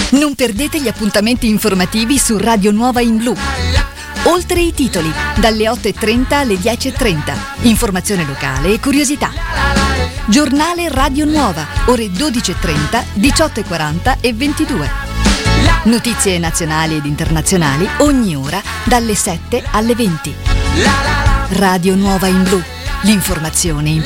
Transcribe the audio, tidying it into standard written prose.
Non perdete gli appuntamenti informativi su Radio Nuova in Blu. Oltre i titoli, dalle 8.30 alle 10.30. Informazione locale e curiosità. Giornale Radio Nuova, ore 12.30, 18.40 e 22. Notizie nazionali ed internazionali ogni ora dalle 7 alle 20. Radio Nuova in Blu, l'informazione in